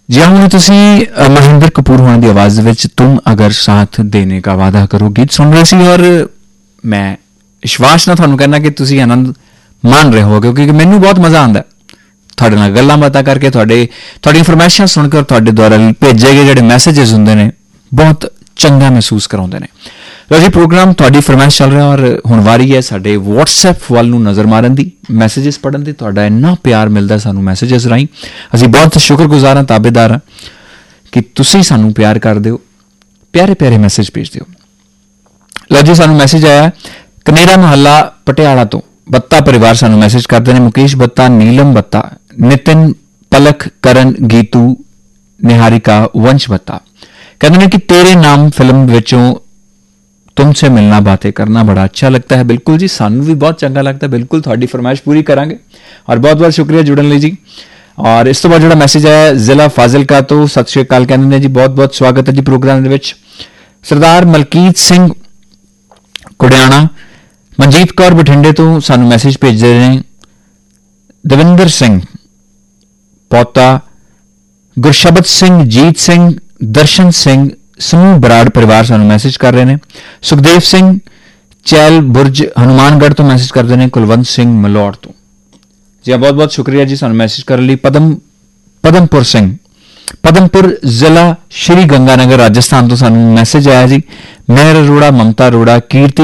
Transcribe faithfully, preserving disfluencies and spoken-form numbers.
जी हाँ तुसी महेंद्र कपूर होने की आवाज़ विच तुम अगर साथ देने का वादा करो गीत सुन रहे सी और मैं विश्वास ना थानू कहना कि तुसी आनंद मान रहे हो क्योंकि मैनू बहुत मज़ा आता है ਤੁਹਾਡੇ ਨਾਲ ਗੱਲਾਂ ਬਾਤਾਂ ਕਰਕੇ ਤੁਹਾਡੇ ਤੁਹਾਡੀਆਂ ਫਰਮਾਇਸ਼ਾਂ ਸੁਣ ਕੇ ਤੁਹਾਡੇ ਦੁਆਰਾ ਭੇਜੇ ਗਏ ਜਿਹੜੇ ਮੈਸੇजेस ਹੁੰਦੇ ਨੇ ਬਹੁਤ ਚੰਗਾ ਮਹਿਸੂਸ ਕਰਾਉਂਦੇ ਨੇ। ਲਓ ਜੀ ਪ੍ਰੋਗਰਾਮ ਤੁਹਾਡੀ ਫਰਮਾਇਸ਼ ਚੱਲ ਰਿਹਾ ਔਰ ਹੁਣ ਵਾਰੀ ਹੈ ਸਾਡੇ WhatsApp ਵੱਲ ਨੂੰ ਨਜ਼ਰ ਮਾਰਨ ਦੀ ਮੈਸੇजेस ਪੜ੍ਹਨ ਦੀ। ਤੁਹਾਡਾ ਇੰਨਾ ਪਿਆਰ ਮਿਲਦਾ ਸਾਨੂੰ ਮੈਸੇजेस ਰਾਹੀਂ, ਅਸੀਂ ਬਹੁਤ ਸ਼ੁਕਰਗੁਜ਼ਾਰ ਹਾਂ, ਤਾਬੇਦਾਰ ਹਾਂ ਕਿ ਤੁਸੀਂ ਸਾਨੂੰ ਪਿਆਰ ਕਰਦੇ ਹੋ, ਪਿਆਰੇ ਪਿਆਰੇ ਮੈਸੇਜ ਭੇਜਦੇ ਹੋ। ਲਓ ਜੀ ਸਾਨੂੰ ਮੈਸੇਜ ਆਇਆ ਕਨੇਰਾ ਮੁਹੱਲਾ ਪਟਿਆਲਾ ਤੋਂ ਬੱਤਾ ਪਰਿਵਾਰ ਸਾਨੂੰ ਮੈਸੇਜ ਕਰਦੇ ਨੇ। ਮੁਕੇਸ਼ ਬੱਤਾ, ਨੀਲਮ ਬੱਤਾ, ਨਿਤਿਨ, ਪਲਕ, ਕਰਨ, ਗੀਤੂ, ਨਿਹਾਰਿਕਾ, ਵੰਸ਼ ਬੱਤਾ कहते हैं कि तेरे नाम फिल्म विचों तुमसे मिलना बातें करना बड़ा अच्छा लगता है। बिल्कुल जी सानू भी बहुत चंगा लगता है, बिल्कुल थोड़ी फरमाइश पूरी करांगे और बहुत बहुत शुक्रिया जुड़न लई जी। और इस तो बाद जो मैसेज आया जिला फाजिलका तो सत श्री अकाल कहते हैं जी, बहुत बहुत स्वागत है जी प्रोग्राम दे विच। सरदार मलकीत सिंह कुड़ियाणा, मनजीत कौर बठिंडे तो सानू मैसेज भेज रहे हैं। दविंदर सिंह पौता, गुरशबद सिंह, जीत सिंह, दर्शन सिंह, समूह बराड़ परिवार सानू मैसेज कर रहे हैं। सुखदेव सिंह चैल बुरज हनुमानगढ़ तो मैसेज करते हैं। कुलवंत सिंह मलौड़ तो जी हाँ बहुत बहुत शुक्रिया जी सानू मैसेज करने लिए। पदम पदमपुर सिंह पदमपुर जिला श्री गंगानगर राजस्थान तो सानू मैसेज आया जी। मेहर अरोड़ा, ममता अरोड़ा, कीर्ति